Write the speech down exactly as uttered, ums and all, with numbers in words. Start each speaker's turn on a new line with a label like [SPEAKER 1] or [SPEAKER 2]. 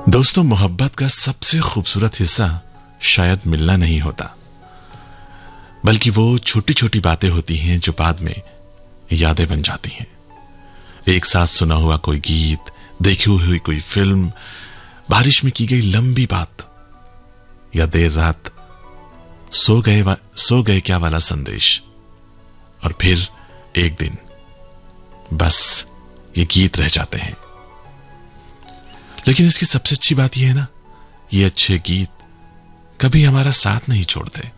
[SPEAKER 1] दोस्तों, मोहब्बत का सबसे खूबसूरत हिस्सा शायद मिलना नहीं होता, बल्कि वो छोटी छोटी बातें होती हैं जो बाद में यादें बन जाती हैं। एक साथ सुना हुआ कोई गीत, देखी हुई कोई फिल्म, बारिश में की गई लंबी बात, या देर रात सो गए सो गए क्या वाला संदेश। और फिर एक दिन बस ये गीत रह जाते हैं। लेकिन इसकी सबसे अच्छी बात यह है ना, ये अच्छे गीत कभी हमारा साथ नहीं छोड़ते।